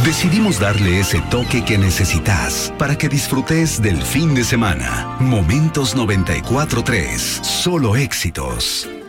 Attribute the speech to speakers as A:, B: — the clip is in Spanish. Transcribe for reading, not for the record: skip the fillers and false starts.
A: Decidimos darle ese toque que necesitas para que disfrutes del fin de semana. Momentos 94.3. Solo éxitos.